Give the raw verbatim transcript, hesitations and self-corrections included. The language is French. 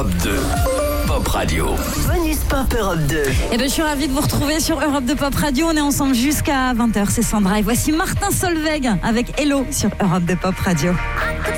Europe deux. Pop Radio. Bonus Pop Europe deux. Et ben, je suis ravie de vous retrouver sur Europe deux Pop Radio. On est ensemble jusqu'à vingt heures, c'est Sandra. Et voici Martin Solveig avec Hello sur Europe deux Pop Radio.